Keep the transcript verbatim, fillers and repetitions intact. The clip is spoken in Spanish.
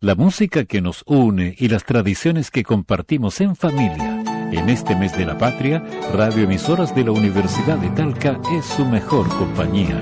la música que nos une y las tradiciones que compartimos en familia. En este mes de la patria, Radio Emisoras de la Universidad de Talca es su mejor compañía.